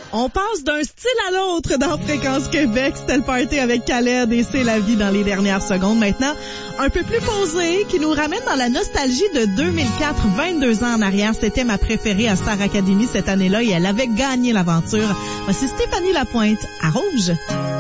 On passe d'un style à l'autre dans Fréquence Québec. C'était le party avec Khaled et C'est la vie dans les dernières secondes. Maintenant, un peu plus posé, qui nous ramène dans la nostalgie de 2004, 22 ans en arrière. C'était ma préférée à Star Academy cette année-là et elle avait gagné l'aventure. Voici Stéphanie Lapointe à Rouge.